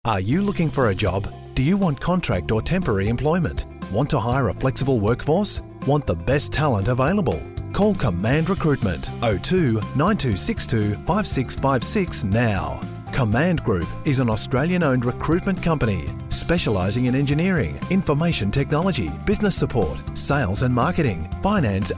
Are you looking for a job? Do you want contract or temporary employment? Want to hire a flexible workforce? Want the best talent available? Call Command Recruitment 02 9262 5656 now. Command Group is an Australian-owned recruitment company specialising in engineering, information technology, business support, sales and marketing, finance